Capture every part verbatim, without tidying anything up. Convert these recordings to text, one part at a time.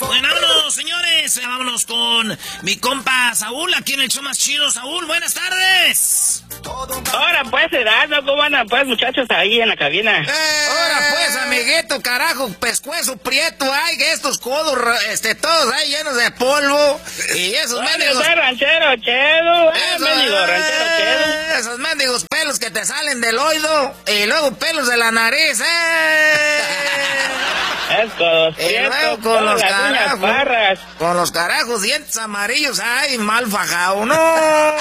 Bueno, vámonos, señores. Vámonos con mi compa Saúl, aquí en el show más chido. Saúl, buenas tardes. Ahora pues, Gerardo, ¿cómo andan pues, muchachos, ahí en la cabina? Eh, Ahora pues, amiguito, carajo, pescuezo prieto, ay, estos codos, este, todos ahí llenos de polvo. Y esos mendigos... Ese ranchero chedo, eh, mendigo ranchero chedo. Esos mendigos pelos que te salen del oído y luego pelos de la nariz, eh. Es codos prietos, con los las uñas parras. Con los carajos dientes amarillos, ay, mal fajado, no.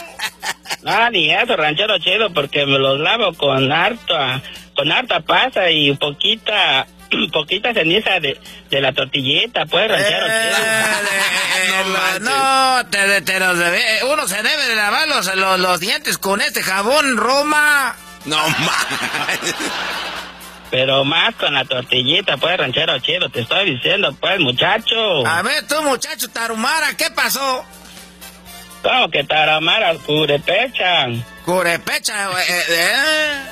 No, ni eso, ranchero chedo, porque me los lavo con harta, con harta pasa y poquita, poquita ceniza de, de la tortillita, pues, ranchero eh, chedo. Eh, no, no, te, te los debe, uno se debe de lavar los, los, los dientes con este jabón Roma. No mames. Pero más con la tortillita, pues, ranchero chedo, te estoy diciendo, pues, muchacho. A ver, tú, muchacho Tarumara, ¿qué pasó? ¿Cómo que Tarahumara? Curepecha. Curepecha, eh, eh.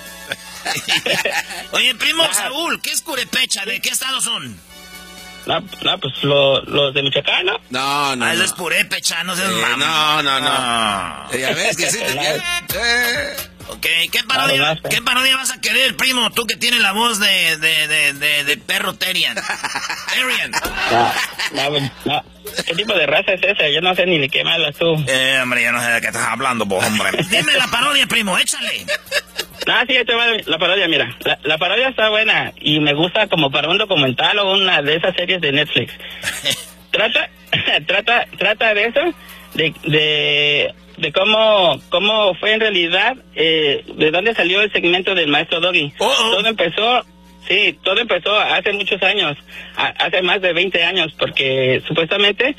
Oye, primo Saúl, ¿qué es Curepecha? ¿De qué estado son? No, no, pues lo, los de Michoacán, ¿no? No, no, Ah, no. es Purépecha, no seas Eh, mamá. no, no, no. Ah. Ya ves que sí te quiero. Eh. Ok, ¿qué parodia, ¿qué parodia vas a querer, primo? Tú que tienes la voz de, de, de, de, de perro Terian. Terian. No, no, no. ¿Qué tipo de raza es esa? Yo no sé ni de qué me hablas tú. Eh, hombre, yo no sé de qué estás hablando, vos, hombre. Dime la parodia, primo, échale. No, sí, te va la parodia, mira. La, la parodia está buena y me gusta como para un documental o una de esas series de Netflix. Trata, trata, trata de eso, de, de, de cómo, cómo fue en realidad, eh, de dónde salió el segmento del maestro Doggy. Oh, oh. Todo empezó, sí, todo empezó hace muchos años, a, hace más de veinte años, porque supuestamente,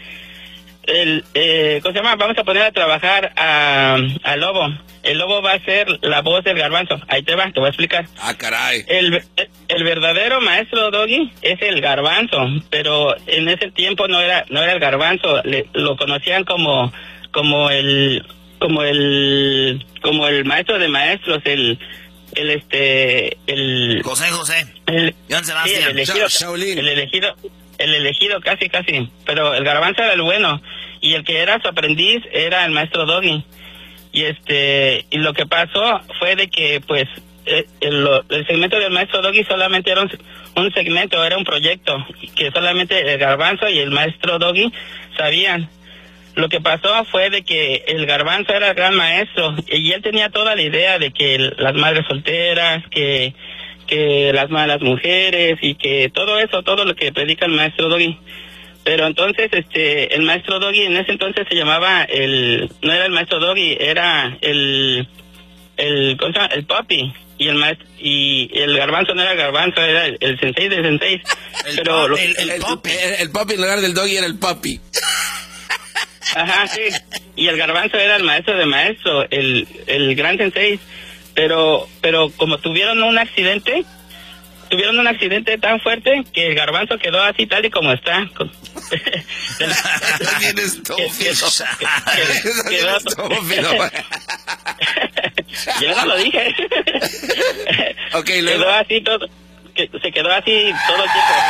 el, eh, ¿cómo se llama? Vamos a poner a trabajar a, a Lobo. El Lobo va a ser la voz del Garbanzo. Ahí te va, te voy a explicar. Ah, caray. El, el verdadero maestro Doggy es el Garbanzo, pero en ese tiempo no era no era el Garbanzo, le, lo conocían como como el como el como el maestro de maestros, el el este el José José. El, Joan sí, Sebastián. el elegido, Shaolin. el elegido, el elegido casi casi, pero el Garbanzo era el bueno y el que era su aprendiz era el maestro Doggy. Y este y lo que pasó fue de que pues el, el, el segmento del maestro Doggy solamente era un, un segmento, era un proyecto que solamente el Garbanzo y el maestro Doggy sabían. Lo que pasó fue de que el Garbanzo era el gran maestro y él tenía toda la idea de que el, las madres solteras, que que las malas mujeres y que todo eso, todo lo que predica el maestro Doggy. Pero entonces, este, el maestro Doggy en ese entonces se llamaba el, no era el maestro Doggy, era el, el, ¿cómo se llama? El Papi. Y el maestro, y el Garbanzo no era el Garbanzo, era el, el sensei del sensei. El Pero pop, lo, el- El, el, el, el papi en lugar del doggy era el papi. ajá, sí. Y el Garbanzo era el maestro de maestro, el, el gran sensei. Pero, pero como tuvieron un accidente, tuvieron un accidente tan fuerte que el Garbanzo quedó así tal y como está. Con- Bien estúpido. Que- que- que- Bien quedó- estúpido. Yo no lo dije. Ok, luego. Quedó así todo, que se quedó así todo el tiempo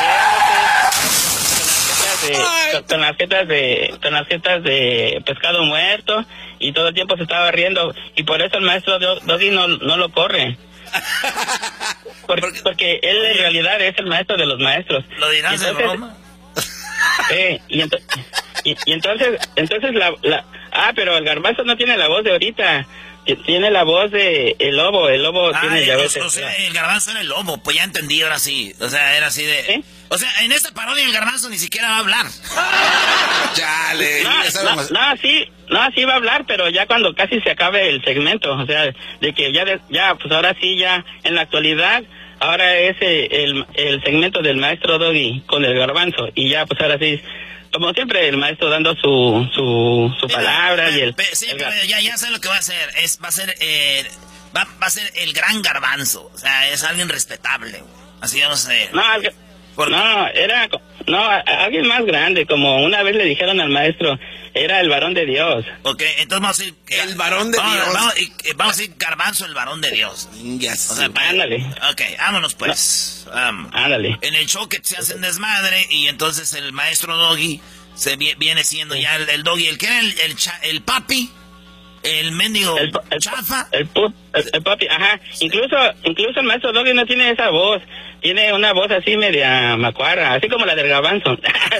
riéndose, con las jetas de, con las jetas de pescado muerto y todo el tiempo se estaba riendo y por eso el maestro Do- Doggy no, no lo corre. Por- porque él en realidad es el maestro de los maestros. ¿Lo dirás de Entonces, broma? eh, y, ento- y, y entonces, entonces la, la, ah, pero el Garbanzo no tiene la voz de ahorita, t- tiene la voz de el lobo, el lobo Ah, tiene el, ya o, ves, o sea, el Garbanzo era el lobo, pues ya entendí, ahora sí. O sea, era así de... ¿Eh? O sea, en esta parodia el Garbanzo ni siquiera va a hablar. Chale, no, ya sabemos. no, no, sí, no, sí va a hablar, pero ya cuando casi se acabe el segmento, o sea, de que ya, de- ya, pues ahora sí, ya, en la actualidad, ahora es eh, el, el segmento del maestro Doggy con el Garbanzo, y ya, pues ahora sí, como siempre, el maestro dando su, su, su palabra y el... Pe- sí, el pero gar- ya, ya sé lo que va a hacer. Es, va a ser, eh, va, va a ser el gran Garbanzo. O sea, es alguien respetable, güey. Así vamos a ser. No, el- Por- no, era, No, a, a alguien más grande, como una vez le dijeron al maestro, era el varón de Dios. Ok, entonces vamos a ir... El varón de vamos, Dios. Vamos, vamos a ir Garbanzo, el varón de Dios. Yes. O sea, Ándale. ok, vámonos pues. No. Um, Ándale. En el show que se hacen desmadre y entonces el maestro Doggy se vi, viene siendo ya el, el Doggy. ¿El que era el, el, cha, el papi? El mendigo el, el, chafa. El, el, el, el papi, ajá. Incluso, incluso el maestro Doggy no tiene esa voz. Tiene una voz así media macuarra, así como la del Garbanzo.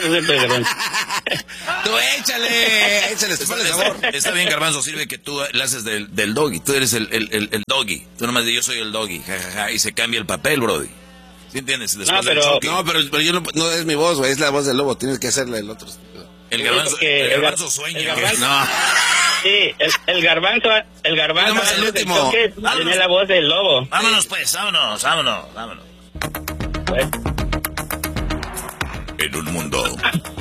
Tú échale, échale, Está, por está, favor. está bien, Garbanzo, sirve que tú le haces del, del Doggy. Tú eres el, el, el, el Doggy. Tú nomás de yo soy el Doggy, jajaja, ja, ja, y se cambia el papel, brody. ¿Sí entiendes? Después no, pero, del choque. No, pero, pero yo no, no es mi voz, güey, es la voz del lobo. Tienes que hacerle el otro. El Garbanzo, el, el Garbanzo el sueña. el garbanzo, No. Sí, el, el Garbanzo, el Garbanzo Vamos al último. choque, tenía la voz del lobo. Vámonos pues, vámonos, vámonos, vámonos. Pues, En un mundo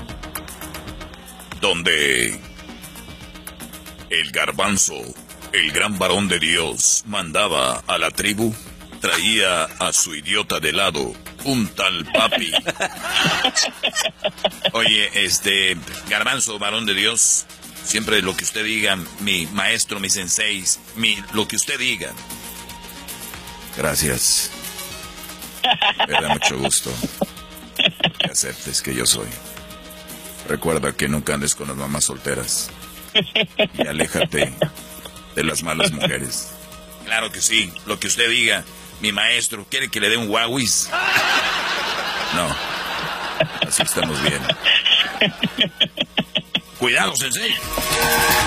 donde el Garbanzo, el gran varón de Dios, mandaba a la tribu, traía a su idiota de lado, un tal papi. Oye, este, Garbanzo, varón de Dios, siempre lo que usted diga, mi maestro, mi sensei, mi, lo que usted diga. Gracias. Me da mucho gusto que aceptes que yo soy. Recuerda que nunca andes con las mamás solteras. Y aléjate de las malas mujeres. Claro que sí, lo que usted diga, mi maestro, ¿quiere que le dé un guauis? No, así estamos bien. Cuidado, sensei.